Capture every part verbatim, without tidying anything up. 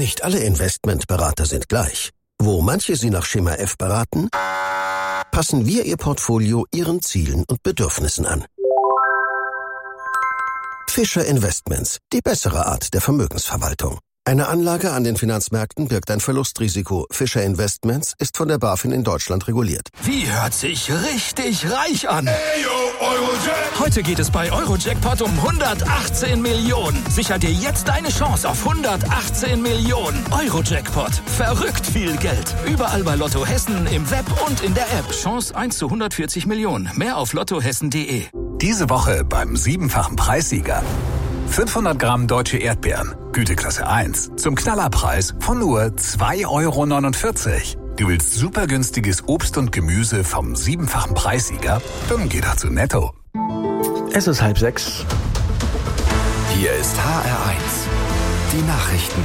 Nicht alle Investmentberater sind gleich. Wo manche Sie nach Schema F beraten, passen wir Ihr Portfolio Ihren Zielen und Bedürfnissen an. Fischer Investments, die bessere Art der Vermögensverwaltung. Eine Anlage an den Finanzmärkten birgt ein Verlustrisiko. Fischer Investments ist von der BaFin in Deutschland reguliert. Wie hört sich richtig reich an? Hey, yo, Eurojack. Heute geht es bei Eurojackpot um hundertachtzehn Millionen. Sicher dir jetzt deine Chance auf hundertachtzehn Millionen. Eurojackpot. Verrückt viel Geld. Überall bei Lotto Hessen, im Web und in der App. Chance eins zu hundertvierzig Millionen. Mehr auf lottohessen punkt de. Diese Woche beim siebenfachen Preissieger. fünfhundert Gramm deutsche Erdbeeren, Güteklasse eins, zum Knallerpreis von nur zwei Euro neunundvierzig. Du willst super günstiges Obst und Gemüse vom siebenfachen Preissieger? Dann geh doch zu Netto. Es ist halb sechs. Hier ist H R eins. Die Nachrichten.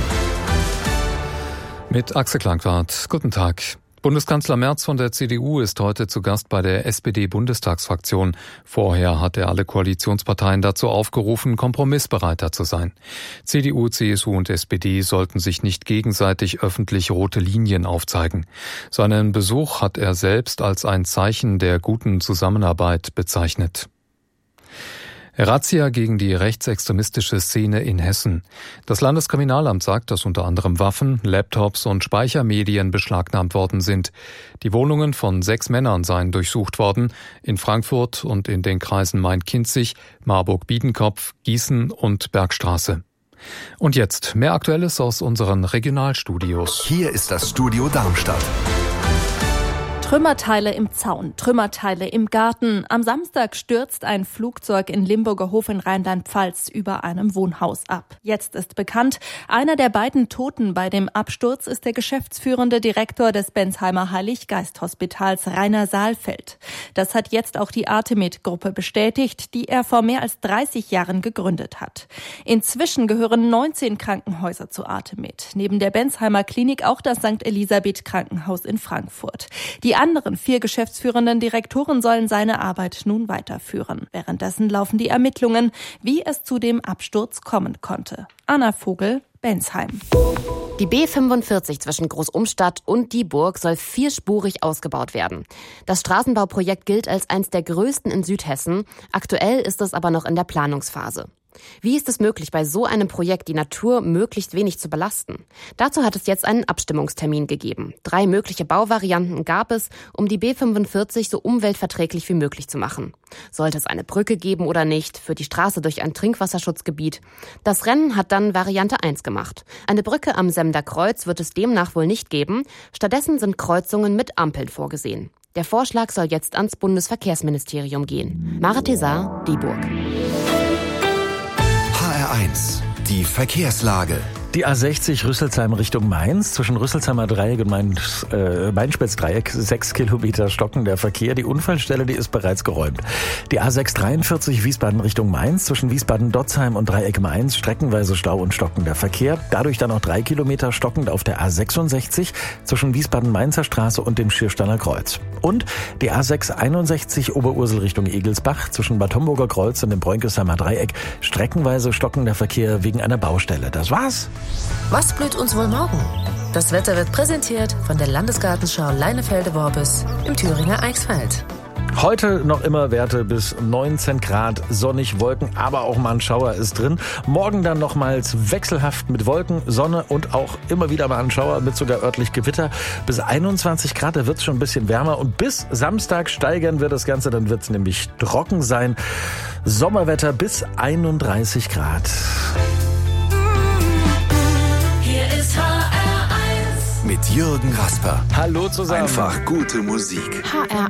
Mit Axel Klangwart. Guten Tag. Bundeskanzler Merz von der C D U ist heute zu Gast bei der S P D-Bundestagsfraktion. Vorher hat er alle Koalitionsparteien dazu aufgerufen, kompromissbereiter zu sein. C D U, C S U und S P D sollten sich nicht gegenseitig öffentlich rote Linien aufzeigen. Seinen Besuch hat er selbst als ein Zeichen der guten Zusammenarbeit bezeichnet. Razzia gegen die rechtsextremistische Szene in Hessen. Das Landeskriminalamt sagt, dass unter anderem Waffen, Laptops und Speichermedien beschlagnahmt worden sind. Die Wohnungen von sechs Männern seien durchsucht worden, in Frankfurt und in den Kreisen Main-Kinzig, Marburg-Biedenkopf, Gießen und Bergstraße. Und jetzt mehr Aktuelles aus unseren Regionalstudios. Hier ist das Studio Darmstadt. Trümmerteile im Zaun, Trümmerteile im Garten. Am Samstag stürzt ein Flugzeug in Limburger Hof in Rheinland-Pfalz über einem Wohnhaus ab. Jetzt ist bekannt, einer der beiden Toten bei dem Absturz ist der geschäftsführende Direktor des Bensheimer Heiliggeist-Hospitals, Rainer Saalfeld. Das hat jetzt auch die Artemed-Gruppe bestätigt, die er vor mehr als dreißig Jahren gegründet hat. Inzwischen gehören neunzehn Krankenhäuser zu Artemed. Neben der Bensheimer Klinik auch das Sankt Elisabeth Krankenhaus in Frankfurt. Die anderen vier geschäftsführenden Direktoren sollen seine Arbeit nun weiterführen. Währenddessen laufen die Ermittlungen, wie es zu dem Absturz kommen konnte. Anna Vogel, Bensheim. Die B fünfundvierzig zwischen Großumstadt und Dieburg soll vierspurig ausgebaut werden. Das Straßenbauprojekt gilt als eines der größten in Südhessen. Aktuell ist es aber noch in der Planungsphase. Wie ist es möglich, bei so einem Projekt die Natur möglichst wenig zu belasten? Dazu hat es jetzt einen Abstimmungstermin gegeben. Drei mögliche Bauvarianten gab es, um die B fünfundvierzig so umweltverträglich wie möglich zu machen. Sollte es eine Brücke geben oder nicht, führt die Straße durch ein Trinkwasserschutzgebiet. Das Rennen hat dann Variante eins gemacht. Eine Brücke am Semder Kreuz wird es demnach wohl nicht geben. Stattdessen sind Kreuzungen mit Ampeln vorgesehen. Der Vorschlag soll jetzt ans Bundesverkehrsministerium gehen. Mara Tesar, Dieburg. H R eins. Die Verkehrslage. Die A sechzig Rüsselsheim Richtung Mainz, zwischen Rüsselsheimer Dreieck und Mainz, äh, Mainspitz-Dreieck, sechs Kilometer stockender Verkehr. Die Unfallstelle, die ist bereits geräumt. Die A sechs dreiundvierzig Wiesbaden Richtung Mainz, zwischen Wiesbaden-Dotzheim und Dreieck Mainz, streckenweise Stau und stockender Verkehr. Dadurch dann noch drei Kilometer stockend auf der A sechsundsechzig, zwischen Wiesbaden-Mainzer Straße und dem Schiersteiner Kreuz. Und die A sechs einundsechzig Oberursel Richtung Egelsbach, zwischen Bad Homburger Kreuz und dem Bräunkesheimer Dreieck, streckenweise stockender Verkehr wegen einer Baustelle. Das war's. Was blüht uns wohl morgen? Das Wetter wird präsentiert von der Landesgartenschau Leinefelde-Worbis im Thüringer Eichsfeld. Heute noch immer Werte bis neunzehn Grad, sonnig, Wolken, aber auch mal ein Schauer ist drin. Morgen dann nochmals wechselhaft mit Wolken, Sonne und auch immer wieder mal ein Schauer mit sogar örtlich Gewitter. Bis einundzwanzig Grad, da wird es schon ein bisschen wärmer. Und bis Samstag steigern wir das Ganze, dann wird es nämlich trocken sein. Sommerwetter bis einunddreißig Grad. Mit Jürgen Rasper. Hallo zusammen. Einfach gute Musik. H R